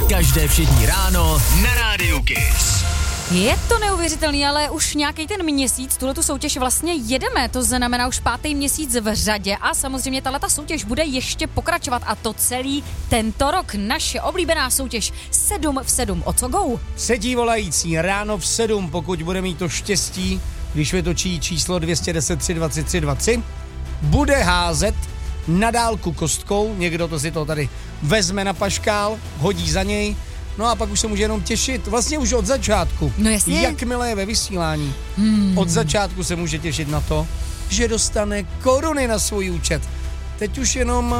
Každé všední ráno na Rádiu Kiss. Je to neuvěřitelný, ale už nějaký ten měsíc tuhletu soutěž vlastně jedeme, to znamená už 5. měsíc v řadě a samozřejmě tahleta soutěž bude ještě pokračovat a to celý tento rok. Naše oblíbená soutěž 7 v 7, o co go? Třetí volající ráno v 7, pokud bude mít to štěstí, když vytočí číslo 210 323 23, bude házet na dálku kostkou, někdo to si to tady vezme na paškál, hodí za něj, no a pak už se může jenom těšit, vlastně už od začátku. No jasně. Jakmile je ve vysílání, od začátku se může těšit na to, že dostane koruny na svůj účet. Teď už jenom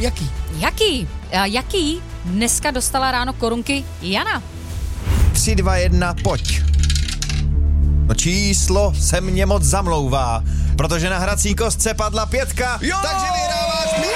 Jaký? Dneska dostala ráno korunky Jana. 3, 2, 1, pojď. No číslo se mě moc zamlouvá, protože na hrací kostce padla 5, takže vyhráváš.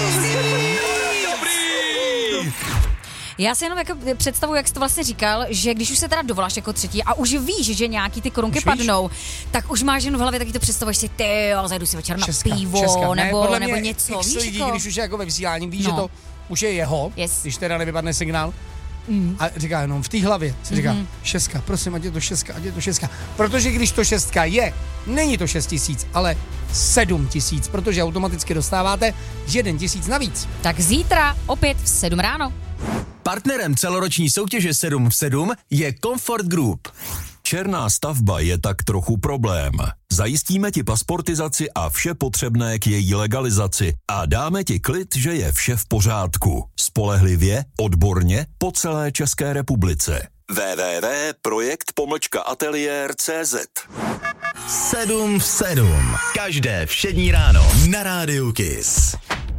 Já si jenom jako představuji, jak jsi to vlastně říkal, že když už se teda dovoláš jako třetí a už víš, že nějaký ty korunky padnou, tak už máš jen v hlavě taky to představuješ si, tyjo, zajdu si večer na pivo, nebo něco. Víš, lidí, jako... když už je jako ve vysílání, víš, že to už je jeho, když teda nevypadne signál. A říká jenom v té hlavě, si říká 6, prosím, ať je to 6. Protože když to 6 je, není to 6 000, ale 7 000, protože automaticky dostáváte 1 000 navíc. Tak zítra opět v 7 ráno. Partnerem celoroční soutěže 7 v 7 je Comfort Group. Černá stavba je tak trochu problém. Zajistíme ti pasportizaci a vše potřebné k její legalizaci a dáme ti klid, že je vše v pořádku. Spolehlivě, odborně, po celé České republice. www.projekt-ateliér.cz 7 v 7. Každé všední ráno na Rádiu Kiss.